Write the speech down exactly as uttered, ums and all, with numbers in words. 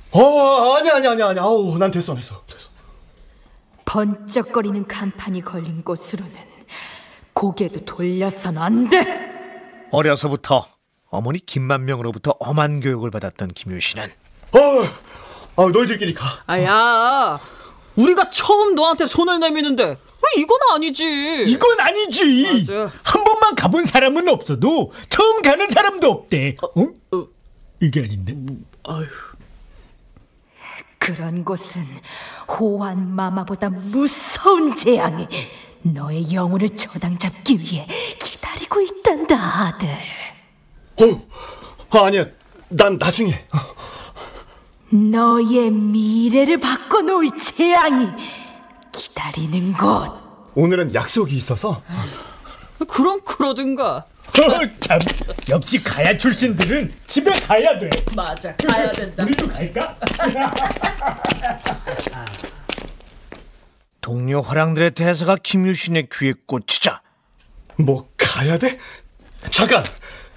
어, 아니 아니 아니 아니. 아우, 난 됐어, 됐어, 됐어. 번쩍거리는 간판이 걸린 곳으로는 고개도 돌려선 안 돼. 어려서부터 어머니 김만명으로부터 엄한 교육을 받았던 김유신은 어, 아, 너희들끼리 가. 아야, 우리가 처음 너한테 손을 내미는데 이건 아니지. 이건 아니지. 맞아. 한 번만 가본 사람은 없어도 처음 가는 사람도 없대. 어? 어. 이게 아닌데. 아휴. 그런 곳은 호환 마마보다 무서운 재앙이 너의 영혼을 저당 잡기 위해 기다리고 있단다, 아들. 어, 아니야. 난 나중에. 너의 미래를 바꿔놓을 재앙이 기다리는 곳. 오늘은 약속이 있어서. 그럼 그러든가. 어, 참, 역시 가야 출신들은 집에 가야 돼. 맞아, 가야 된다. 우리도 갈까? 동료 화랑들의 대사가 김유신의 귀에 꽂히자 뭐 가야 돼? 잠깐.